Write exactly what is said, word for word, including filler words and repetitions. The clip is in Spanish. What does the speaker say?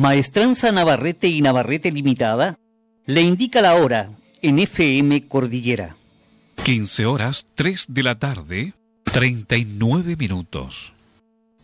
Maestranza Navarrete y Navarrete Limitada le indica la hora en F M Cordillera. quince horas tres de la tarde, treinta y nueve minutos.